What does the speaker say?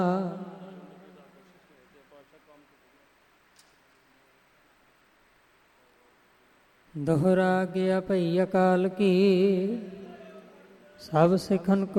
ਦੋਹਰਾ ਗਿਆ ਭਈ ਅਕਾਲ ਕੀ, ਸਭ ਸਿੱਖਨ ਕੋ